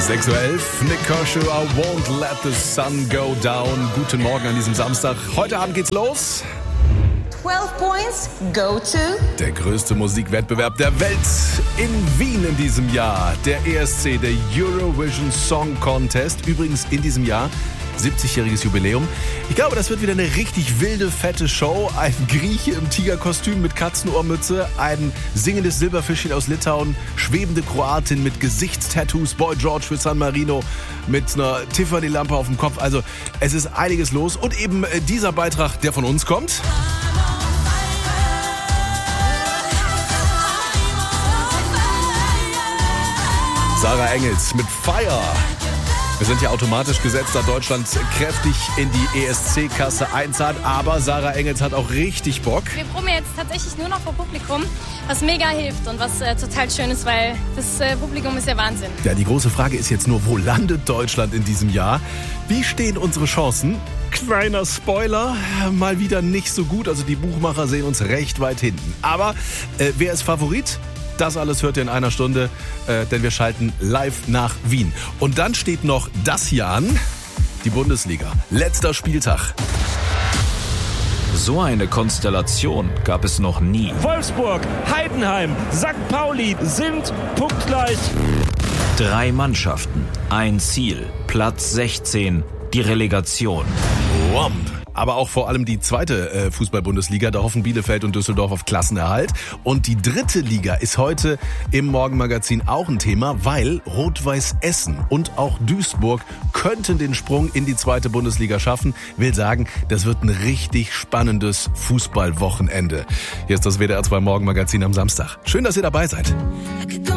6:11 Uhr, Nick Kershaw, I won't let the sun go down. Guten Morgen an diesem Samstag. Heute Abend geht's los. 12 points go to... Der größte Musikwettbewerb der Welt in Wien in diesem Jahr. Der ESC, der Eurovision Song Contest. Übrigens in diesem Jahr 70-jähriges Jubiläum. Ich glaube, das wird wieder eine richtig wilde, fette Show. Ein Grieche im Tigerkostüm mit Katzenohrmütze, ein singendes Silberfischchen aus Litauen, schwebende Kroatin mit Gesichtstattoos, Boy George für San Marino mit einer Tiffany-Lampe auf dem Kopf. Also es ist einiges los. Und eben dieser Beitrag, der von uns kommt. Sarah Engels mit Fire. Wir sind ja automatisch gesetzt, da Deutschland kräftig in die ESC-Kasse einzahlt. Aber Sarah Engels hat auch richtig Bock. Wir proben jetzt tatsächlich nur noch vor Publikum, was mega hilft und was total schön ist, weil das Publikum ist ja Wahnsinn. Ja, die große Frage ist jetzt nur, wo landet Deutschland in diesem Jahr? Wie stehen unsere Chancen? Kleiner Spoiler, mal wieder nicht so gut. Also die Buchmacher sehen uns recht weit hinten. Aber wer ist Favorit? Das alles hört ihr in einer Stunde, denn wir schalten live nach Wien. Und dann steht noch das hier an, die Bundesliga. Letzter Spieltag. So eine Konstellation gab es noch nie. Wolfsburg, Heidenheim, St. Pauli sind punktgleich. 3 Mannschaften, ein Ziel, Platz 16, die Relegation. Womp. Aber auch vor allem die zweite Fußball-Bundesliga, da hoffen Bielefeld und Düsseldorf auf Klassenerhalt. Und die dritte Liga ist heute im Morgenmagazin auch ein Thema, weil Rot-Weiß Essen und auch Duisburg könnten den Sprung in die zweite Bundesliga schaffen. Will sagen, das wird ein richtig spannendes Fußballwochenende. Hier ist das WDR 2 Morgenmagazin am Samstag. Schön, dass ihr dabei seid.